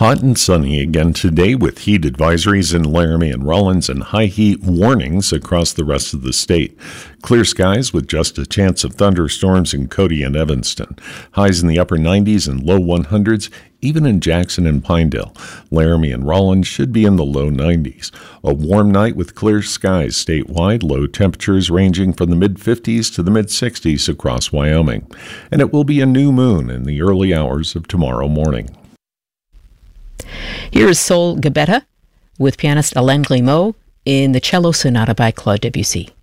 Hot and sunny again today with heat advisories in Laramie and Rawlins and high heat warnings across the rest of the state. Clear skies with just a chance of thunderstorms in Cody and Evanston. Highs in the upper 90s and low 100s, even in Jackson and Pinedale. Laramie and Rawlins should be in the low 90s. A warm night with clear skies statewide, low temperatures ranging from the mid-50s to the mid-60s across Wyoming. And it will be a new moon in the early hours of tomorrow morning. Here is Sol Gabetta with pianist Alain Grimaud in the Cello Sonata by Claude Debussy.